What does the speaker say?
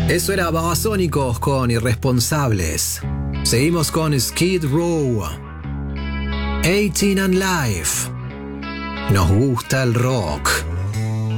Eso era Babasónicos con Irresponsables. Seguimos con Skid Row, 18 and Life. Nos gusta el rock.